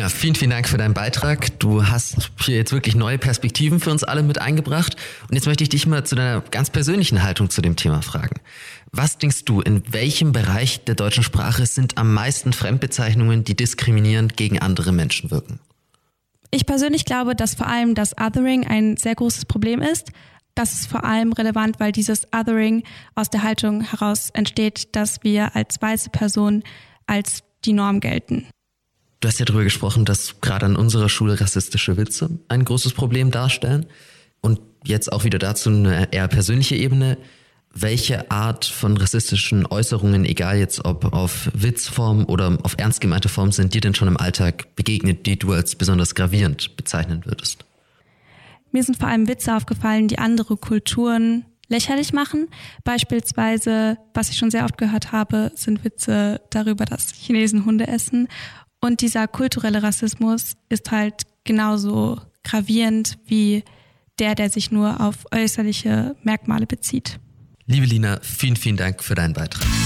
Lina, vielen Dank für deinen Beitrag. Du hast hier jetzt wirklich neue Perspektiven für uns alle mit eingebracht. Und jetzt möchte ich dich mal zu deiner ganz persönlichen Haltung zu dem Thema fragen. Was denkst du, in welchem Bereich der deutschen Sprache sind am meisten Fremdbezeichnungen, die diskriminierend gegen andere Menschen wirken? Ich persönlich glaube, dass vor allem das Othering ein sehr großes Problem ist. Das ist vor allem relevant, weil dieses Othering aus der Haltung heraus entsteht, dass wir als weiße Person als die Norm gelten. Du hast ja darüber gesprochen, dass gerade an unserer Schule rassistische Witze ein großes Problem darstellen. Und jetzt auch wieder dazu eine eher persönliche Ebene. Welche Art von rassistischen Äußerungen, egal jetzt ob auf Witzform oder auf ernst gemeinte Form, sind dir denn schon im Alltag begegnet, die du als besonders gravierend bezeichnen würdest? Mir sind vor allem Witze aufgefallen, die andere Kulturen lächerlich machen. Beispielsweise, was ich schon sehr oft gehört habe, sind Witze darüber, dass Chinesen Hunde essen. Und dieser kulturelle Rassismus ist halt genauso gravierend wie der sich nur auf äußerliche Merkmale bezieht. Liebe Lina, vielen Dank für deinen Beitrag.